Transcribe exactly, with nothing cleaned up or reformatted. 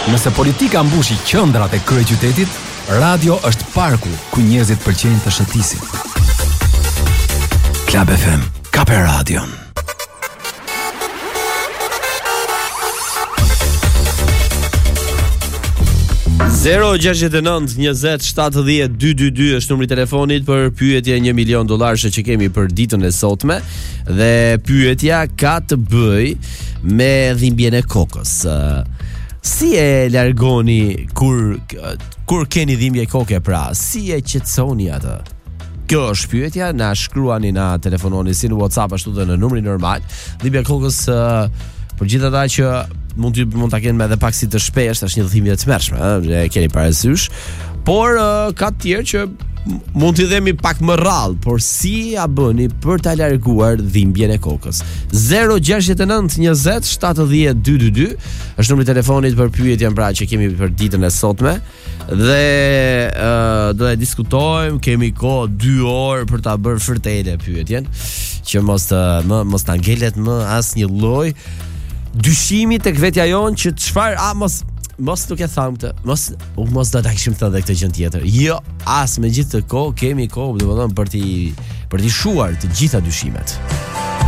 Nëse politika mbushi qendrat e kryeqytetit, radio është parku ku njerëzit pëlqejnë të shëtisin. Club F M, Kape Radion. zero gjasht e nëntë njëzet shtatëdhjetë dy dy dy është numri i telefonit për pyetje një milion dollarësh që kemi për ditën e sotme dhe pyetja ka të bëj me dhimbjen e kokës. Si e largoni kur kur keni dhimbje koke, pra si e qetësoni atë? Kjo është pyetja, na shkruani, na telefononi si në WhatsApp ashtu dhe në numrin normal. Dhimbja e kokës për gjithë ata që mund të mund ta kenë edhe pak si të shpeshtë, është një dhimbje të mërshme, e keni parasysh. Por uh, ka të tjerë që mund t'i dhemi pak më rrallë, por si a bëni për ta larguar dhimbjen e kokës? zero gjasht e nëntë njëzet shtatëdhjetë dy dy dy është numri i telefonit për pyetjen pra që kemi për ditën e sotme dhe uh, do e diskutojmë, kemi kohë dy orë për ta bërë vërtetë pyetjen, që mos të më mos ta ngelet më asnjë lloj dyshimi tek vetja jon që çfarë a mos mos nuk e tham këtë, mos u mos do ta kishim thënë këtë gjë tjetër. Jo, as me gjithë të kohë kemi kohë, domethënë për ti për ti shuar të gjitha dyshimet.